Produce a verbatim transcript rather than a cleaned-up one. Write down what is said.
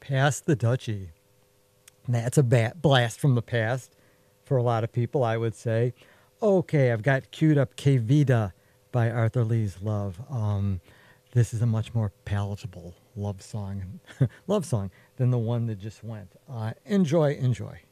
Pass the Duchy. That's a ba- blast from the past for a lot of people, I would say. Okay, I've got queued up Que Vida by Arthur Lee's Love. Um, this is a much more palatable love song, love song than the one that just went. Uh, enjoy, enjoy.